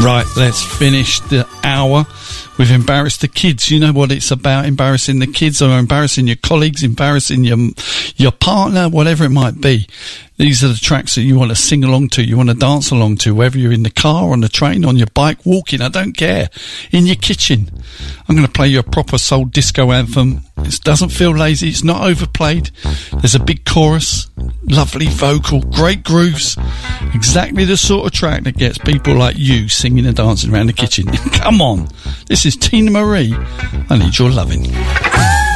Right, let's finish the hour with Embarrass the Kids. You know what it's about, embarrassing the kids or embarrassing your colleagues, embarrassing your partner, whatever it might be. These are the tracks that you want to sing along to, you want to dance along to, whether you're in the car, on the train, on your bike, walking, I don't care, in your kitchen. I'm going to play you a proper soul disco anthem. It doesn't feel lazy, it's not overplayed. There's a big chorus, lovely vocal, great grooves. Exactly the sort of track that gets people like you singing and dancing around the kitchen. Come on, this is Tina Marie. I Need Your Lovin'.